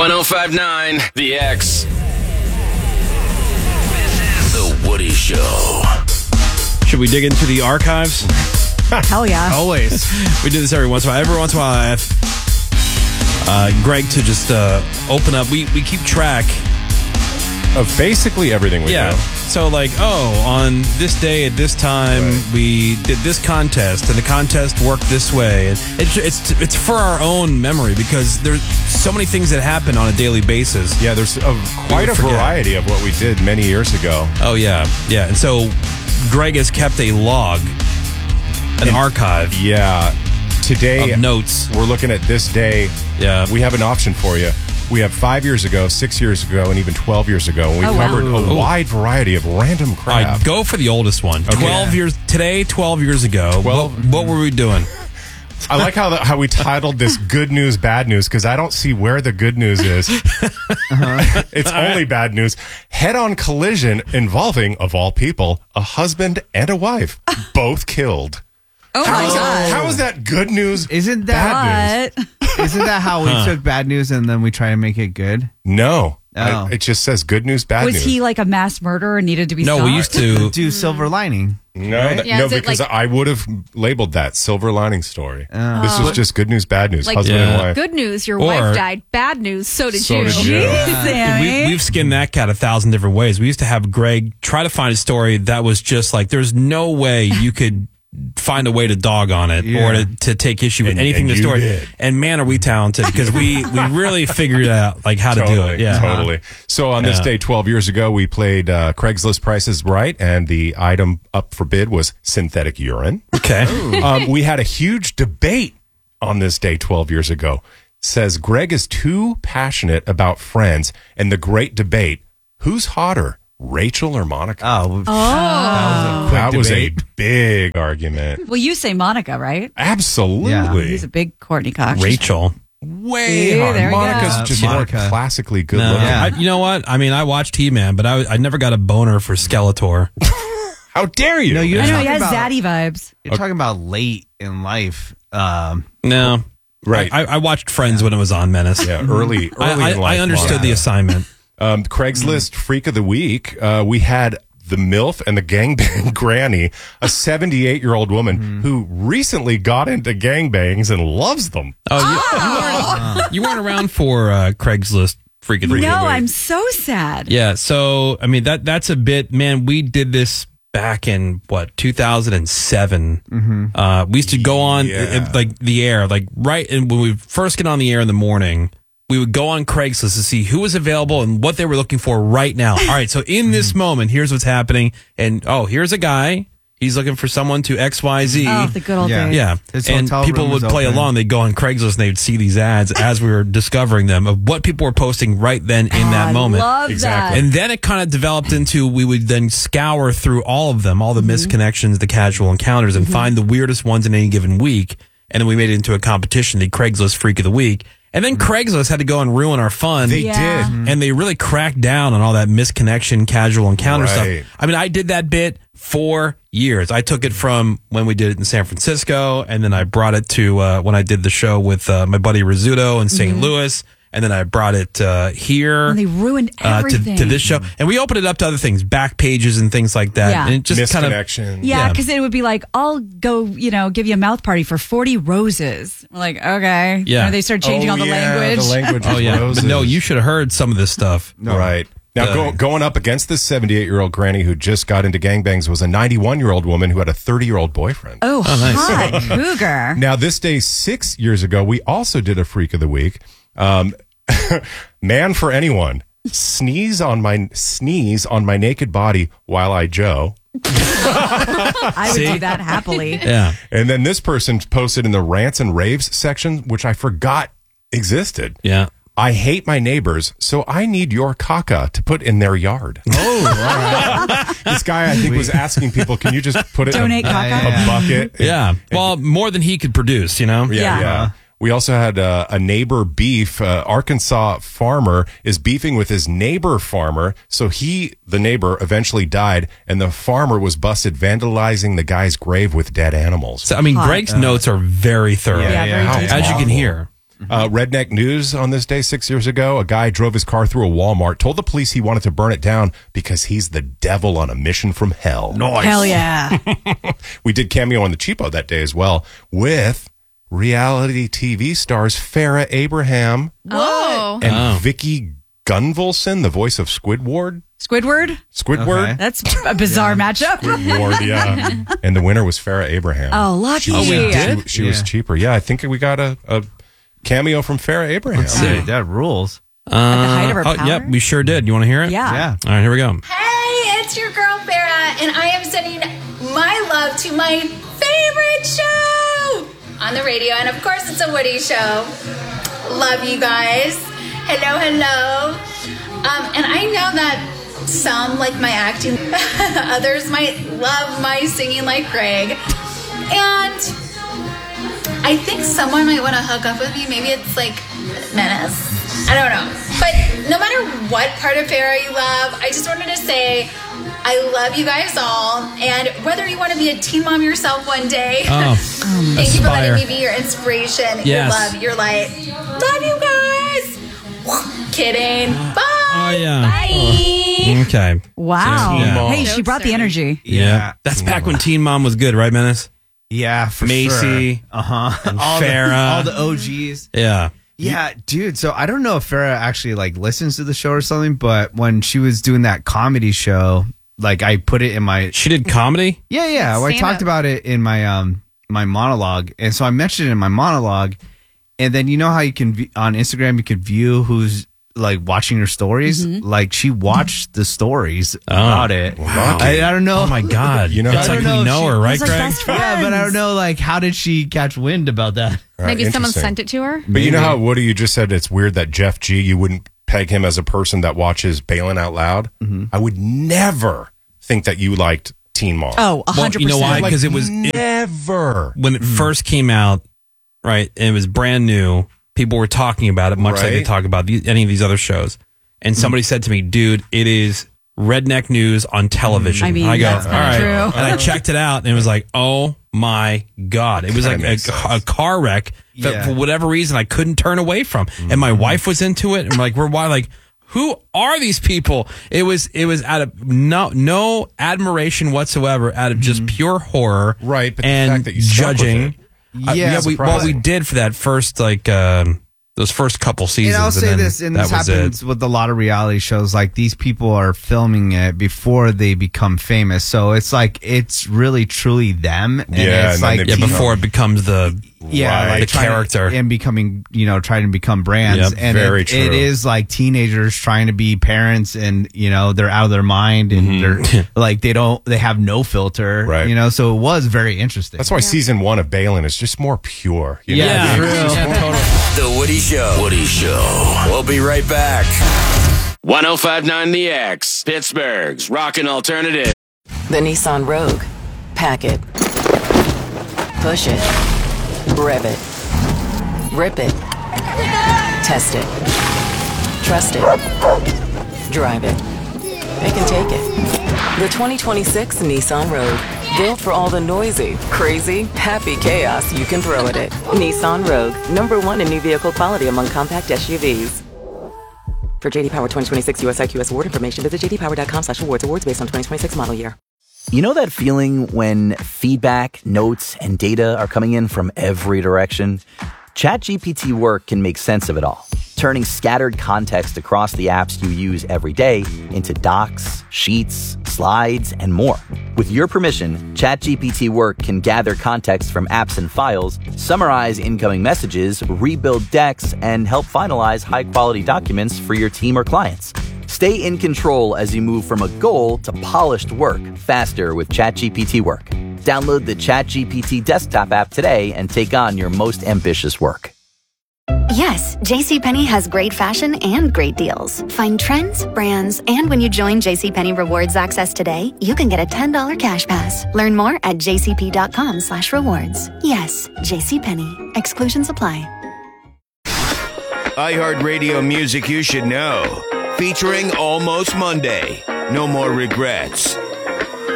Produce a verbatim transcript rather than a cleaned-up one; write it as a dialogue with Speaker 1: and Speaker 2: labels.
Speaker 1: one oh five point nine The X. This is The Woody Show.
Speaker 2: Should we dig into the archives?
Speaker 3: Hell yeah.
Speaker 2: Always. We do this every once in a while. Every once in a while I have uh, Greg to just uh, open up. We, we keep track
Speaker 4: of basically everything we
Speaker 2: yeah.
Speaker 4: do.
Speaker 2: So like, oh, on this day at this time, right. we did this contest, and the contest worked this way. And it's it's it's for our own memory because there's so many things that happen on a daily basis.
Speaker 4: Yeah, there's a, quite a variety of what we did many years ago.
Speaker 2: Oh yeah, yeah. And so Greg has kept a log, an and, archive.
Speaker 4: Yeah. Today,
Speaker 2: of notes.
Speaker 4: We're looking at this day.
Speaker 2: Yeah.
Speaker 4: We have an option for you. We have five years ago, six years ago, and even twelve years ago. And we
Speaker 3: oh,
Speaker 4: covered
Speaker 3: wow.
Speaker 4: a
Speaker 2: Ooh.
Speaker 4: wide variety of random crap.
Speaker 2: All right, go for the oldest one.
Speaker 4: Okay.
Speaker 2: twelve years today, twelve years ago.
Speaker 4: twelve
Speaker 2: What, what were we doing?
Speaker 4: I like how the, how we titled this "Good News, Bad News" because I don't see where the good news is. Uh-huh. It's only bad news. Head-on collision involving, of all people, a husband and a wife, both killed.
Speaker 3: Oh
Speaker 4: how
Speaker 3: my
Speaker 4: is,
Speaker 3: God.
Speaker 4: How is that good news?
Speaker 5: Isn't
Speaker 4: that
Speaker 5: bad news? Isn't that how we huh. took bad news and then we try to make it good?
Speaker 4: No.
Speaker 5: Oh.
Speaker 4: I, it just says good news, bad
Speaker 3: Was
Speaker 4: news.
Speaker 3: Was he like a mass murderer and needed to be
Speaker 2: No,
Speaker 3: stopped?
Speaker 2: we used to
Speaker 5: do silver lining.
Speaker 4: No,
Speaker 5: right?
Speaker 4: that,
Speaker 3: yeah,
Speaker 4: no,
Speaker 3: is it
Speaker 4: because
Speaker 3: like,
Speaker 4: I would have labeled that silver lining story.
Speaker 5: Oh.
Speaker 4: This was just good news, bad news,
Speaker 3: like,
Speaker 4: husband
Speaker 2: yeah.
Speaker 4: and wife.
Speaker 3: Good news, your
Speaker 2: Or,
Speaker 3: wife died. Bad news, so did
Speaker 4: so
Speaker 3: you.
Speaker 4: Did you.
Speaker 3: Jeez, Sammy.
Speaker 2: we, we've skinned that cat a thousand different ways. We used to have Greg try to find a story that was just like, there's no way you could find a way to dog on it
Speaker 5: yeah.
Speaker 2: or to, to take issue with
Speaker 4: and,
Speaker 2: anything
Speaker 4: and
Speaker 2: in the story.
Speaker 4: Did.
Speaker 2: And man, are we talented because we, we really figured out like how
Speaker 4: totally,
Speaker 2: to do it. Yeah,
Speaker 4: totally. So on this
Speaker 2: yeah.
Speaker 4: day, twelve years ago, we played uh, Craigslist Price is Right, and the item up for bid was synthetic urine.
Speaker 2: Okay.
Speaker 4: um, we had a huge debate on this day twelve years ago. Says Greg is too passionate about Friends, and the great debate: who's hotter, Rachel or Monica?
Speaker 5: Oh,
Speaker 3: oh.
Speaker 5: that was a,
Speaker 4: that was a
Speaker 5: debate.
Speaker 4: big argument.
Speaker 3: Well, you say Monica, right?
Speaker 4: Absolutely.
Speaker 5: Yeah.
Speaker 3: He's a big Courtney Cox.
Speaker 2: Rachel.
Speaker 4: Way
Speaker 3: Yeah,
Speaker 4: hard.
Speaker 3: there you
Speaker 4: Monica's
Speaker 5: go.
Speaker 4: just
Speaker 5: Uh,
Speaker 4: more
Speaker 5: Monica.
Speaker 4: classically good
Speaker 2: No,
Speaker 4: looking.
Speaker 5: Yeah.
Speaker 2: I, you know what? I mean, I watched He-Man, but I, I never got a boner for Skeletor.
Speaker 4: How dare you?
Speaker 5: No, you're
Speaker 3: I know,
Speaker 5: talking
Speaker 3: he has
Speaker 5: about,
Speaker 3: zaddy vibes.
Speaker 5: You're talking about late in life. Um,
Speaker 2: No.
Speaker 4: Right.
Speaker 2: I, I watched Friends when it was on Menace.
Speaker 4: yeah, early, early
Speaker 2: I,
Speaker 4: in
Speaker 2: I,
Speaker 4: life.
Speaker 2: I understood
Speaker 4: Monica.
Speaker 2: the assignment.
Speaker 4: Um, Craigslist Freak of the Week. Uh, we had the MILF and the gangbang granny, a seventy-eight-year-old woman mm. who recently got into gangbangs and loves them.
Speaker 2: Oh, you, you, weren't, you weren't around for uh, Craigslist Freak of the Week.
Speaker 3: No, I'm so sad.
Speaker 2: Yeah, so, I mean, that that's a bit, man, we did this back in, what, two thousand seven. Mm-hmm. Uh, we used to go on,
Speaker 4: Yeah.
Speaker 2: uh, like, the air, like, right, and when we first get on the air in the morning, we would go on Craigslist to see who was available and what they were looking for right now. All right, so in this moment, here's what's happening. And, oh, here's a guy. He's looking for someone to X Y Z.
Speaker 3: Oh, the good old
Speaker 5: Yeah.
Speaker 3: days.
Speaker 2: Yeah,
Speaker 5: His
Speaker 2: and
Speaker 5: hotel
Speaker 2: people
Speaker 5: room
Speaker 2: would
Speaker 5: was
Speaker 2: play
Speaker 5: open.
Speaker 2: along. They'd go on Craigslist and they'd see these ads as we were discovering them of what people were posting right then in that
Speaker 3: I
Speaker 2: moment.
Speaker 3: love
Speaker 4: Exactly.
Speaker 3: that.
Speaker 2: And then it kind of developed into we would then scour through all of them, all the misconnections, the casual encounters, and find the weirdest ones in any given week. And then we made it into a competition, the Craigslist Freak of the Week. And then Craigslist had to go and ruin our fun.
Speaker 4: They
Speaker 3: Yeah.
Speaker 4: did.
Speaker 2: And they really cracked down on all that misconnection, casual encounter
Speaker 4: Right.
Speaker 2: stuff. I mean, I did that bit for years. I took it from when we did it in San Francisco, and then I brought it to uh, when I did the show with uh, my buddy Rizzuto in Saint Louis, and then I brought it uh, here
Speaker 3: And they ruined
Speaker 2: uh, to,
Speaker 3: everything.
Speaker 2: to this show. And we opened it up to other things, back pages and things like that.
Speaker 3: Yeah.
Speaker 2: And it just kind of
Speaker 4: Misconnection.
Speaker 3: Yeah,
Speaker 2: Yeah.
Speaker 3: because it would be like, I'll go, you know, give you a mouth party for forty roses. We're like, okay.
Speaker 2: Yeah.
Speaker 3: You know, they start changing
Speaker 4: Oh,
Speaker 3: all the
Speaker 4: yeah,
Speaker 3: language.
Speaker 4: The language
Speaker 2: Oh
Speaker 4: was
Speaker 2: yeah,
Speaker 4: roses.
Speaker 2: but no, you should have heard some of this stuff.
Speaker 4: Right. Now,
Speaker 2: Uh,
Speaker 4: go, going up against this seventy-eight-year-old granny who just got into gangbangs was a ninety-one-year-old woman who had a thirty-year-old boyfriend.
Speaker 3: Oh,
Speaker 2: nice.
Speaker 3: hot cougar.
Speaker 4: Now, this day six years ago, we also did a Freak of the Week. Um, man for anyone, sneeze on my sneeze on my naked body while I Joe.
Speaker 3: I would
Speaker 2: See?
Speaker 3: do that happily.
Speaker 2: Yeah.
Speaker 4: And then this person posted in the rants and raves section, which I forgot existed.
Speaker 2: Yeah.
Speaker 4: I hate my neighbors, so I need your caca to put in their yard.
Speaker 5: oh, all right.
Speaker 4: This guy, I think, was asking people, can you just put it
Speaker 3: Donate
Speaker 4: in a,
Speaker 3: caca?
Speaker 4: a bucket?
Speaker 2: Yeah. Well, more than he could produce, you know?
Speaker 4: Yeah,
Speaker 3: Yeah.
Speaker 4: yeah. We also had uh, a neighbor beef. Uh, Arkansas farmer is beefing with his neighbor farmer. So he, the neighbor, eventually died, and the farmer was busted vandalizing the guy's grave with dead animals.
Speaker 2: So, I mean,
Speaker 3: Hot.
Speaker 2: Greg's notes are very thorough.
Speaker 3: Yeah,
Speaker 5: Yeah,
Speaker 3: very
Speaker 5: yeah.
Speaker 3: detailed.
Speaker 2: As you can hear.
Speaker 4: Uh, Redneck News on this day six years ago, a guy drove his car through a Walmart, told the police he wanted to burn it down because he's the devil on a mission from hell.
Speaker 5: Nice.
Speaker 3: Hell yeah.
Speaker 4: We did cameo on the Cheapo that day as well with reality T V stars Farrah Abraham
Speaker 6: Whoa.
Speaker 4: and
Speaker 2: Oh.
Speaker 4: Vicky Gunvalson, the voice of Squidward.
Speaker 3: Squidward?
Speaker 4: Squidward?
Speaker 5: Okay.
Speaker 3: That's a bizarre matchup.
Speaker 4: Squidward, yeah. And the winner was Farrah Abraham.
Speaker 3: Oh, lucky.
Speaker 4: She was,
Speaker 3: Oh, we
Speaker 2: did?
Speaker 4: She, she was
Speaker 5: Yeah.
Speaker 4: cheaper. Yeah, I think we got a, a cameo from Farrah Abraham.
Speaker 5: Dude, that rules.
Speaker 3: At the height of her
Speaker 2: oh,
Speaker 3: power?
Speaker 2: yep, we sure did. You want to hear it?
Speaker 3: Yeah.
Speaker 5: Yeah.
Speaker 2: All right, here we go.
Speaker 7: Hey, it's your girl Farrah, and I am sending my love to my favorite show on the radio, and of course, it's a Woody show. Love you guys. Hello, hello. Um, and I know that some like my acting, others might love my singing like Greg, and I think someone might want to hook up with me. Maybe it's like Menace. I don't know. But no matter what part of Farrah you love, I just wanted to say I love you guys all. And whether you want to be a teen mom yourself one day,
Speaker 2: Oh,
Speaker 7: thank you for
Speaker 2: aspire.
Speaker 7: letting me be your inspiration,
Speaker 2: Yes.
Speaker 7: your love, your light. Love you guys. Kidding. Bye.
Speaker 2: Oh, yeah.
Speaker 7: Bye.
Speaker 2: Okay.
Speaker 3: Wow.
Speaker 2: Teen Mom.
Speaker 3: Hey, she brought the energy.
Speaker 2: Yeah. That's back when Teen Mom was good, right, Menace?
Speaker 5: Yeah, for
Speaker 2: Macy.
Speaker 5: sure. Uh-huh.
Speaker 2: And
Speaker 5: all the,
Speaker 2: Farrah.
Speaker 5: all the O Gs.
Speaker 2: Yeah.
Speaker 5: Yeah, dude. So I don't know if Farrah actually like listens to the show or something, but when she was doing that comedy show, like I put it in my
Speaker 2: She did comedy?
Speaker 5: yeah, yeah. Well, I
Speaker 6: Stand
Speaker 5: talked
Speaker 6: up.
Speaker 5: about it in my um my monologue, and so I mentioned it in my monologue, and then you know how you can v- on Instagram you could view who's like watching your stories. Like she watched the stories about it.
Speaker 4: Wow.
Speaker 5: I, I don't know.
Speaker 2: Oh, my God.
Speaker 4: You know,
Speaker 2: It's
Speaker 4: I
Speaker 2: like
Speaker 5: don't know
Speaker 2: we
Speaker 5: if
Speaker 2: know
Speaker 5: she-
Speaker 2: her, right,
Speaker 3: It's like
Speaker 2: Greg?
Speaker 3: best friends.
Speaker 5: Yeah, but I don't know. Like, how did she catch wind about that?
Speaker 4: All right,
Speaker 6: Maybe someone
Speaker 4: interesting.
Speaker 6: sent it to her.
Speaker 4: But you know how, Woody, you just said it's weird that Jeff G, you wouldn't peg him as a person that watches Bailing Out Loud? I would never think that you liked Teen Mom.
Speaker 3: Oh,
Speaker 2: Well,
Speaker 3: one hundred percent.
Speaker 2: you know why?
Speaker 4: Like,
Speaker 2: Because it was it-
Speaker 4: never.
Speaker 2: when it first came out, right? And it was brand new. People were talking about it, much like they
Speaker 4: Right.
Speaker 2: talk about the, any of these other shows. And somebody said to me, "Dude, it is redneck news on television."
Speaker 3: I mean,
Speaker 2: I go,
Speaker 3: that's
Speaker 2: "All
Speaker 3: kinda
Speaker 2: right,"
Speaker 3: true.
Speaker 2: and I checked it out, and it was like, "Oh my God!" It was like
Speaker 4: Kinda
Speaker 2: a,
Speaker 4: makes sense.
Speaker 2: a car wreck that
Speaker 5: Yeah.
Speaker 2: for whatever reason I couldn't turn away from. And my wife was into it, and like, we're why like. Who are these people? It was it was out of no no admiration whatsoever, out of just pure horror,
Speaker 4: Right, but the
Speaker 2: and
Speaker 4: fact that you stuck with
Speaker 2: judging.
Speaker 4: it.
Speaker 2: Uh,
Speaker 5: Yeah,
Speaker 2: yeah, we, what we
Speaker 4: surprising.
Speaker 2: did for that first like um, those first couple seasons.
Speaker 5: And I'll say
Speaker 2: then
Speaker 5: this, and
Speaker 2: that
Speaker 5: this
Speaker 2: was
Speaker 5: happens
Speaker 2: it.
Speaker 5: with a lot of reality shows. Like these people are filming it before they become famous, so it's like it's really truly them. And
Speaker 4: Yeah,
Speaker 5: it's
Speaker 4: and then
Speaker 5: like
Speaker 4: they
Speaker 2: Yeah,
Speaker 4: become-
Speaker 2: before it becomes the
Speaker 5: yeah,
Speaker 4: Right.
Speaker 5: like
Speaker 2: the
Speaker 5: trying to-
Speaker 2: character.
Speaker 5: and becoming, you know, trying to become brands.
Speaker 2: Yep,
Speaker 5: and
Speaker 4: very
Speaker 5: it,
Speaker 4: true.
Speaker 5: it is like teenagers trying to be parents, and you know they're out of their mind, and they're like they don't, they have no filter,
Speaker 4: Right.
Speaker 5: You know, so it was very interesting.
Speaker 4: That's why season one of Bailing is just more pure. you know?
Speaker 5: Yeah, true.
Speaker 2: Yeah, totally.
Speaker 1: The Woody Show. Woody Show. We'll be right back. ten fifty-nine The X. Pittsburgh's Rockin' Alternative.
Speaker 8: The Nissan Rogue. Pack it. Push it. Rev it. Rip it. Test it. Trust it. Drive it. Pick and take it. The twenty twenty-six Nissan Rogue. Built for all the noisy, crazy, happy chaos you can throw at it. Nissan Rogue. Number one in new vehicle quality among compact S U Vs. For J D Power twenty twenty-six U S I Q S award information, visit j d power dot com slash awards. Awards based on twenty twenty-six model year.
Speaker 9: You know that feeling when feedback, notes, and data are coming in from every direction? ChatGPT Work can make sense of it all, turning scattered context across the apps you use every day into docs, sheets, slides, and more. With your permission, ChatGPT Work can gather context from apps and files, summarize incoming messages, rebuild decks, and help finalize high-quality documents for your team or clients. Stay in control as you move from a goal to polished work faster with ChatGPT Work. Download the ChatGPT desktop app today and take on your most ambitious work.
Speaker 10: Yes, JCPenney has great fashion and great deals. Find trends, brands, and when you join JCPenney Rewards Access today, you can get a ten dollars cash pass. Learn more at jcp.com slash rewards. Yes, JCPenney. Exclusions apply.
Speaker 11: iHeartRadio music you should know. Featuring Almost Monday. No More Regrets.